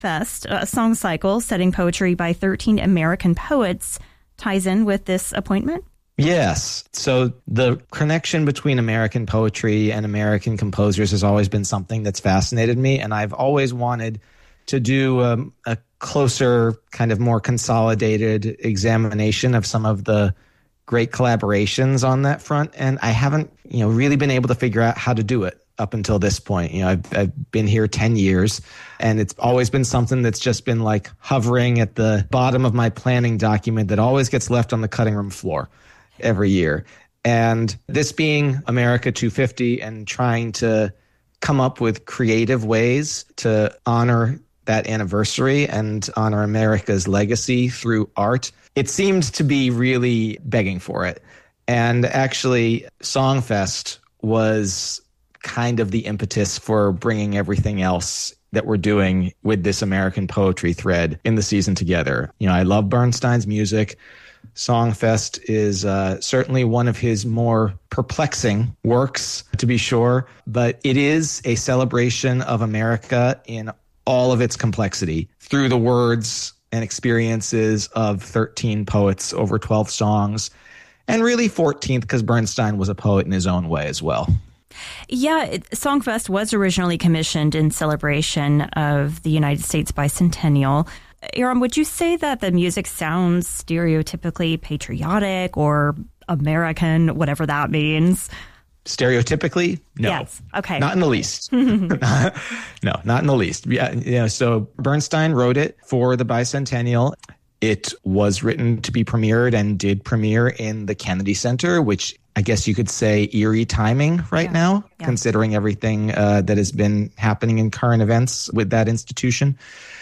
Fest, a song cycle setting poetry by 13 American poets, ties in with this appointment? Yes. So the connection between American poetry and American composers has always been something that's fascinated me, and I've always wanted to do a closer, kind of more consolidated examination of some of the great collaborations on that front, and I haven't, really been able to figure out how to do it up until this point. I've been here 10 years, and it's always been something that's just been like hovering at the bottom of my planning document that always gets left on the cutting room floor every year. And this being America 250 and trying to come up with creative ways to honor that anniversary and honor America's legacy through art, it seemed to be really begging for it. And actually, Songfest was kind of the impetus for bringing everything else that we're doing with this American poetry thread in the season together. I love Bernstein's music. Songfest is certainly one of his more perplexing works, to be sure, but it is a celebration of America in all of its complexity through the words and experiences of 13 poets over 12 songs, and really 14th because Bernstein was a poet in his own way as well. Yeah, Songfest was originally commissioned in celebration of the United States bicentennial. Aram, would you say that the music sounds stereotypically patriotic or American, whatever that means? Stereotypically? No. Yes. Okay. Not in the least. No, not in the least. Yeah. So Bernstein wrote it for the bicentennial. It was written to be premiered and did premiere in the Kennedy Center, which I guess you could say eerie timing now, considering everything that has been happening in current events with that institution.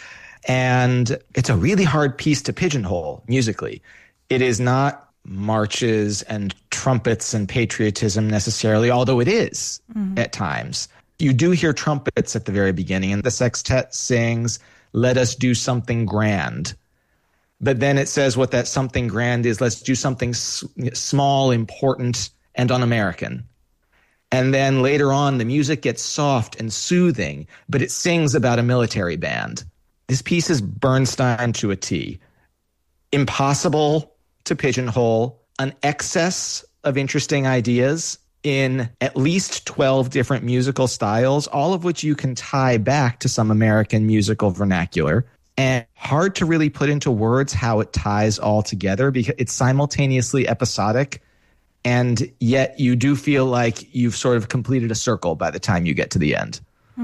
And it's a really hard piece to pigeonhole musically. It is not marches and trumpets and patriotism necessarily, although it is at times. You do hear trumpets at the very beginning, and the sextet sings, "Let us do something grand." But then it says what that something grand is. Let's do something small, important, and un-American. And then later on, the music gets soft and soothing, but it sings about a military band. This piece is Bernstein to a T. Impossible to pigeonhole, an excess of interesting ideas in at least 12 different musical styles, all of which you can tie back to some American musical vernacular. And hard to really put into words how it ties all together because it's simultaneously episodic, and yet you do feel like you've sort of completed a circle by the time you get to the end.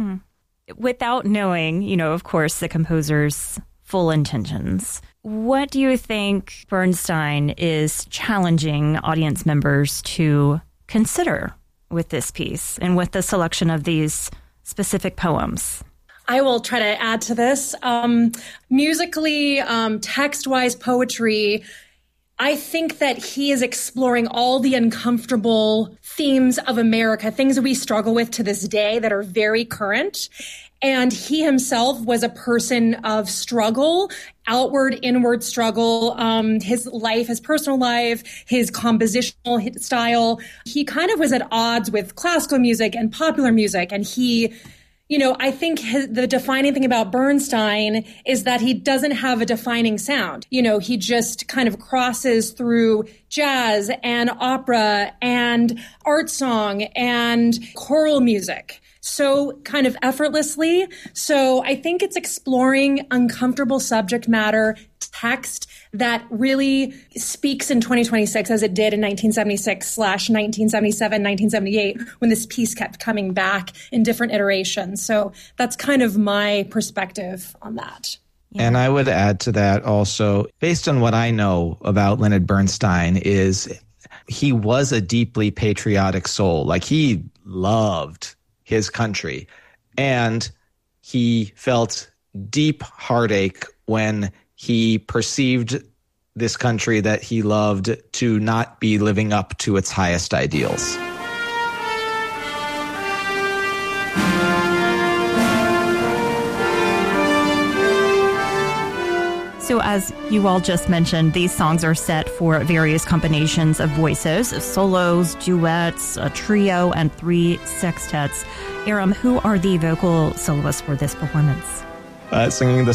Without knowing, of course, the composer's full intentions, what do you think Bernstein is challenging audience members to consider with this piece and with the selection of these specific poems? I will try to add to this. Musically, text-wise poetry, I think that he is exploring all the uncomfortable themes of America, things that we struggle with to this day that are very current. And he himself was a person of struggle, outward, inward struggle, his life, his personal life, his compositional style. He kind of was at odds with classical music and popular music. And he, I think the defining thing about Bernstein is that he doesn't have a defining sound. He just kind of crosses through jazz and opera and art song and choral music so kind of effortlessly. So I think it's exploring uncomfortable subject matter, text that really speaks in 2026 as it did in 1976/1977, 1978, when this piece kept coming back in different iterations. So that's kind of my perspective on that. Yeah. And I would add to that also, based on what I know about Leonard Bernstein, is he was a deeply patriotic soul. Like, he loved his country, and he felt deep heartache when he perceived this country that he loved to not be living up to its highest ideals. So as you all just mentioned, these songs are set for various combinations of voices, solos, duets, a trio, and 3 sextets. Aram, who are the vocal soloists for this performance? singing the